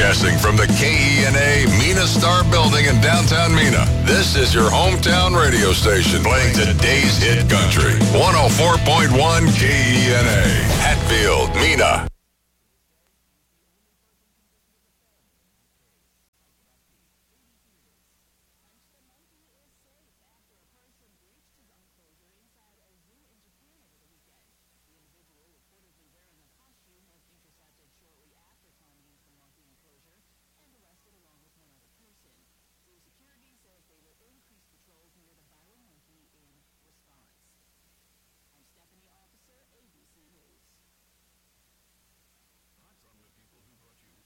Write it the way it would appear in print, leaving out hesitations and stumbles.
Broadcasting from the KENA Mena Star Building in downtown Mena. This is your hometown radio station playing today's hit country. 104.1 KENA, Hatfield, Mena.